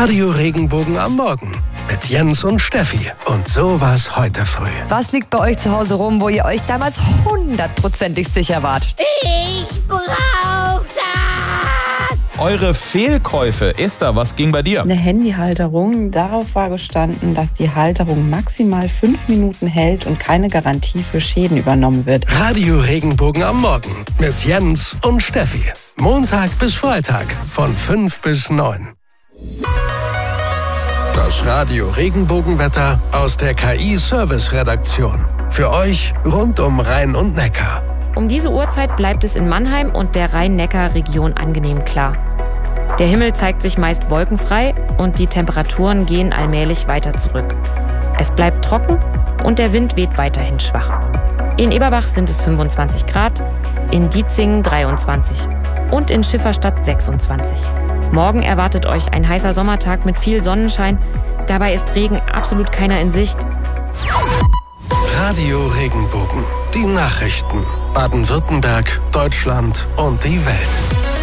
Radio Regenbogen am Morgen mit Jens und Steffi. Und so war's heute früh. Was liegt bei euch zu Hause rum, wo ihr euch damals 100%ig sicher wart? Ich brauch das! Eure Fehlkäufe. Esther, was ging bei dir? Eine Handyhalterung. Darauf war gestanden, dass die Halterung maximal 5 Minuten hält und keine Garantie für Schäden übernommen wird. Radio Regenbogen am Morgen mit Jens und Steffi. Montag bis Freitag von 5 bis 9. Das Radio Regenbogenwetter aus der KI-Service-Redaktion. Für euch rund um Rhein und Neckar. Um diese Uhrzeit bleibt es in Mannheim und der Rhein-Neckar-Region angenehm klar. Der Himmel zeigt sich meist wolkenfrei und die Temperaturen gehen allmählich weiter zurück. Es bleibt trocken und der Wind weht weiterhin schwach. In Eberbach sind es 25 Grad, in Dietzingen 23 und in Schifferstadt 26. Morgen erwartet euch ein heißer Sommertag mit viel Sonnenschein. Dabei ist Regen absolut keiner in Sicht. Radio Regenbogen. Die Nachrichten. Baden-Württemberg, Deutschland und die Welt.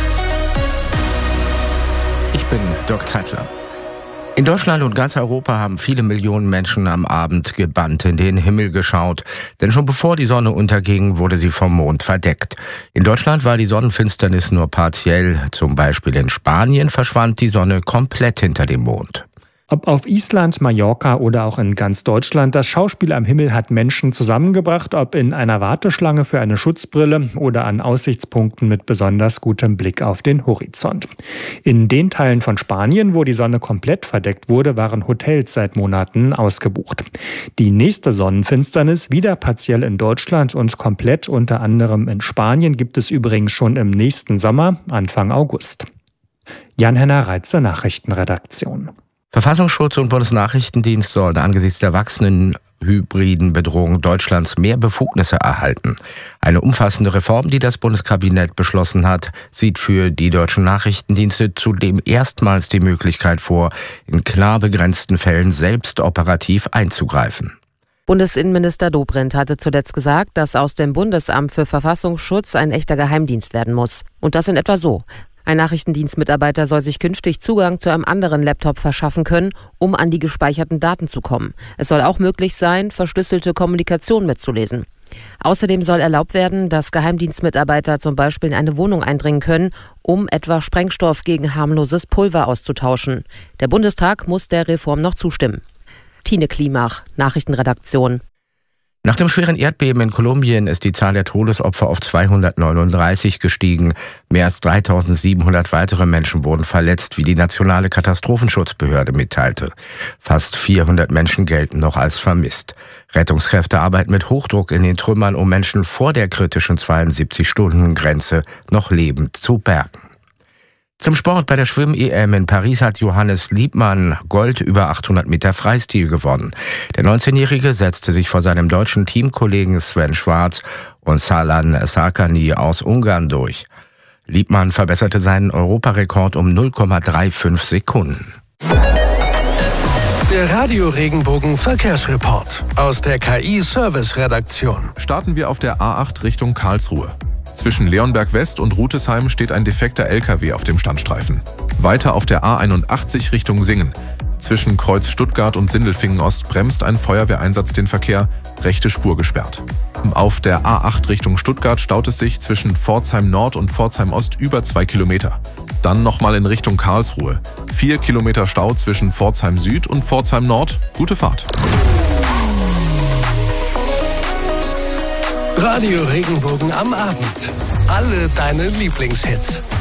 Ich bin Dirk Zeitler. In Deutschland und ganz Europa haben viele Millionen Menschen am Abend gebannt in den Himmel geschaut. Denn schon bevor die Sonne unterging, wurde sie vom Mond verdeckt. In Deutschland war die Sonnenfinsternis nur partiell. Zum Beispiel in Spanien verschwand die Sonne komplett hinter dem Mond. Ob auf Island, Mallorca oder auch in ganz Deutschland, das Schauspiel am Himmel hat Menschen zusammengebracht, ob in einer Warteschlange für eine Schutzbrille oder an Aussichtspunkten mit besonders gutem Blick auf den Horizont. In den Teilen von Spanien, wo die Sonne komplett verdeckt wurde, waren Hotels seit Monaten ausgebucht. Die nächste Sonnenfinsternis, wieder partiell in Deutschland und komplett unter anderem in Spanien, gibt es übrigens schon im nächsten Sommer, Anfang August. Jan-Henner Reitze, Nachrichtenredaktion. Verfassungsschutz und Bundesnachrichtendienst sollen angesichts der wachsenden hybriden Bedrohung Deutschlands mehr Befugnisse erhalten. Eine umfassende Reform, die das Bundeskabinett beschlossen hat, sieht für die deutschen Nachrichtendienste zudem erstmals die Möglichkeit vor, in klar begrenzten Fällen selbst operativ einzugreifen. Bundesinnenminister Dobrindt hatte zuletzt gesagt, dass aus dem Bundesamt für Verfassungsschutz ein echter Geheimdienst werden muss. Und das in etwa so. Ein Nachrichtendienstmitarbeiter soll sich künftig Zugang zu einem anderen Laptop verschaffen können, um an die gespeicherten Daten zu kommen. Es soll auch möglich sein, verschlüsselte Kommunikation mitzulesen. Außerdem soll erlaubt werden, dass Geheimdienstmitarbeiter zum Beispiel in eine Wohnung eindringen können, um etwa Sprengstoff gegen harmloses Pulver auszutauschen. Der Bundestag muss der Reform noch zustimmen. Tine Klimach, Nachrichtenredaktion. Nach dem schweren Erdbeben in Kolumbien ist die Zahl der Todesopfer auf 239 gestiegen. Mehr als 3.700 weitere Menschen wurden verletzt, wie die Nationale Katastrophenschutzbehörde mitteilte. Fast 400 Menschen gelten noch als vermisst. Rettungskräfte arbeiten mit Hochdruck in den Trümmern, um Menschen vor der kritischen 72-Stunden-Grenze noch lebend zu bergen. Zum Sport: Bei der Schwimm-EM in Paris hat Johannes Liebmann Gold über 800 Meter Freistil gewonnen. Der 19-Jährige setzte sich vor seinem deutschen Teamkollegen Sven Schwarz und Salan Sarkany aus Ungarn durch. Liebmann verbesserte seinen Europarekord um 0,35 Sekunden. Der Radio Regenbogen Verkehrsreport aus der KI-Service-Redaktion. Starten wir auf der A8 Richtung Karlsruhe. Zwischen Leonberg West und Rutesheim steht ein defekter LKW auf dem Standstreifen. Weiter auf der A81 Richtung Singen. Zwischen Kreuz Stuttgart und Sindelfingen Ost bremst ein Feuerwehreinsatz den Verkehr, rechte Spur gesperrt. Auf der A8 Richtung Stuttgart staut es sich zwischen Pforzheim Nord und Pforzheim Ost über 2 Kilometer. Dann nochmal in Richtung Karlsruhe. 4 Kilometer Stau zwischen Pforzheim Süd und Pforzheim Nord. Gute Fahrt. Radio Regenbogen am Abend. Alle deine Lieblingshits.